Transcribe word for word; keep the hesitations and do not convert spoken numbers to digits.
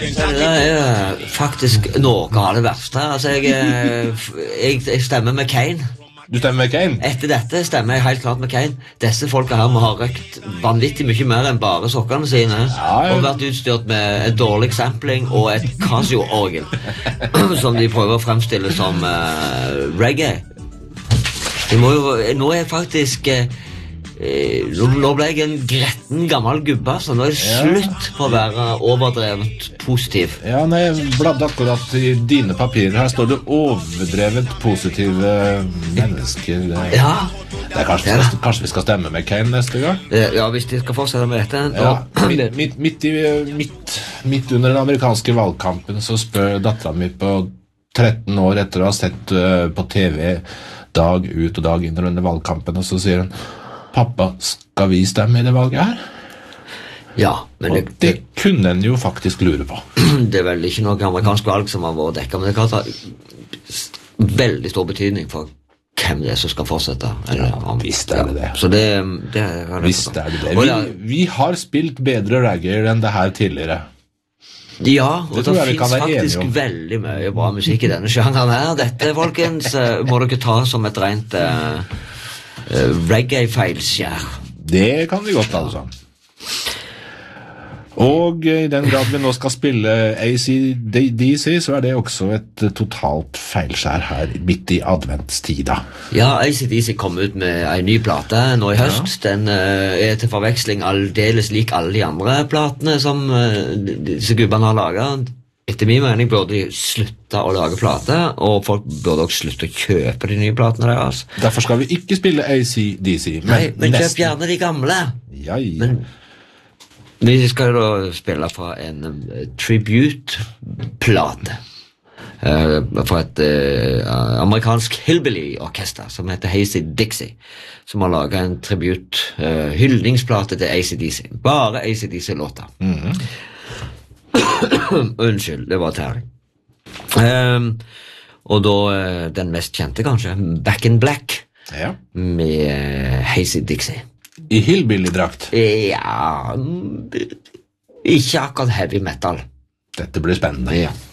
Det er faktisk noe av det verste. Altså, jeg, jeg, jeg stemmer med Kane. Du stemmer med Kane? Etter dette stemmer jeg helt klart med Kane. Disse folka her må ha røkt vanvittig mye mer enn bare sokkene sine, ja, ja. Og vært utstyrt med et dårlig sampling og et Casio-orgel som de prøver å fremstille som uh, reggae. De må jo, nå er jeg faktisk uh, nå, nå ble jeg en gretten gammel gubbe, så nå er det slutt på å være overdrevet positiv. Ja, nei, jeg bladde akkurat i dine papirer. Her står det overdrevet positive mennesker. Ja. Det er kanskje, ja. Skal, kanskje vi skal stemme med Kane neste gang? Ja, hvis de skal fortsette med dette. Ja, midt, midt, midt, i, midt, midt under den amerikanske valgkampen så spør datteren min på tretten år etter å ha sett uh, på T V dag ut og dag inn under valgkampen, og så sier hun: Pappa, skal vi stemme i det valget her? Ja, men det, det, det kunne en jo faktisk lure på. Det er vel ikke noe amerikansk valg som har vært dekket, men det kan ha veldig stor betydning for hvem det er som skal fortsette. Eller, ja, visst er det det. Ja, så det, det, det visst er det det. Vi, vi har spilt bedre reggae enn det her tidligere. Ja, og det, det finnes faktisk om. veldig mye bra musikk i denne sjangeren her. Dette, folkens, må dere ta som et rent uh, uh, reggae-feilskjær. Det kan vi godt, altså. Og i den grad vi nå skal spille A C D C, så er det også et totalt feilskjær her midt i adventstida. Ja, A C D C kom ut med en ny plate nå i høst. Ja. Den uh, er til forveksling aldeles lik alle de andre platene som uh, disse gubbene har laget. Etter min mening burde de slutte å lage plate, og folk burde også slutte å kjøpe de nye platene deres. Derfor skal vi ikke spille A C D C, men, Nei, men nesten. Kjøp gjerne de gamle. Ja, ja. Men vi skal da spille fra en uh, tribute-plate uh, fra et uh, amerikansk hillbilly-orkester som heter Hazy Dixie, som har laget en tribute uh, hyldningsplate til A C D C. Bare A C D C-låter. Mm-hmm. Unnskyld, det var terring. Um, og da uh, den mest kjente kanskje, Back in Black, ja. Med uh, Hazy Dixie. I hillbilly-drakt? Ja, ikke akkurat heavy metal. Dette blir spennende. Ja.